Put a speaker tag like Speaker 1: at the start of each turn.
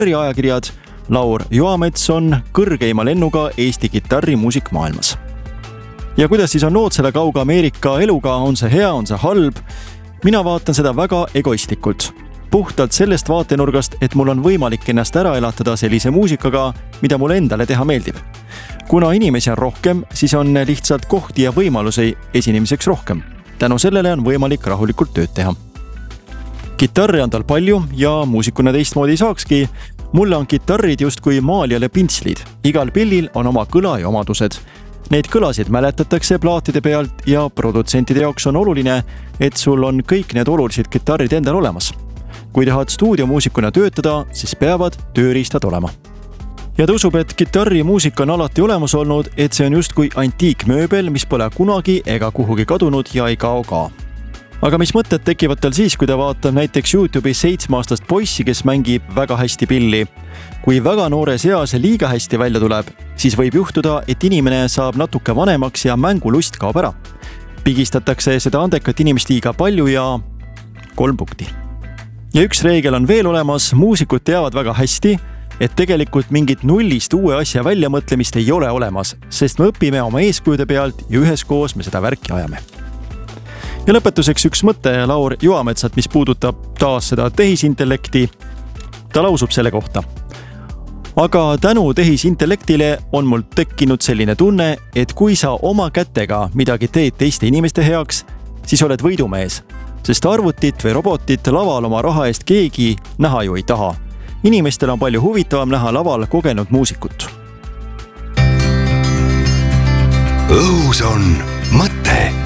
Speaker 1: ajakirjad, Laur Joamets on kõrgeima lennuga Eesti kitarrimuusik maailmas. Ja kuidas siis on lood selle kauga Ameerika eluga, on see hea, on see halb? Mina vaatan seda väga egoistlikult. Puhtalt sellest vaatenurgast, et mul on võimalik ennast ära elatada sellise muusikaga, mida mulle endale teha meeldib. Kuna inimesi on rohkem, siis on lihtsalt kohti ja võimalusi esinemiseks rohkem. Tänu sellele on võimalik rahulikult tööd teha. Kitarre on tal palju ja muusikuna teistmoodi ei saakski. Mulle on kitarrid justkui maalijale pintslid. Igal pillil on oma kõla ja omadused. Neid kõlasid mäletatakse plaatide pealt ja produtsentide jaoks on oluline, et sul on kõik need olulised kitarrid endal olemas. Kui tahad stuudiomuusikuna töötada, siis peavad tööriistad olema. Ja ta usub, et kitarrimuusika on alati olemas olnud, et see on justkui antiikmööbel, mis pole kunagi ega kuhugi kadunud ja ei kao ka. Aga mis mõtted tekivad tal siis, kui ta vaatab näiteks YouTube'i 7-aastast poissi, kes mängib väga hästi pilli? Kui väga noores eas liiga hästi välja tuleb, siis võib juhtuda, et inimene saab natuke vanemaks ja mängulust kaob ära. Pigistatakse seda andekat inimest liiga palju ja 3 punkti. Ja üks reegel on veel olemas, muusikud teavad väga hästi, et tegelikult mingit nullist uue asja väljamõtlemist ei ole olemas, sest me õpime oma eeskujude pealt ja üheskoos me seda värki ajame. Ja lõpetuseks üks mõte Laur Joametsat, mis puudutab taas seda tehisintellekti. Ta lausub selle kohta. Aga tänu tehisintellektile on mul tekkinud selline tunne, et kui sa oma kätega midagi teed teiste inimeste heaks, siis oled võidumees, sest arvutit või robotit laval oma raha eest keegi näha ju ei taha. Inimestel on palju huvitavam näha laval kogenud muusikut.
Speaker 2: Õhus on mõte.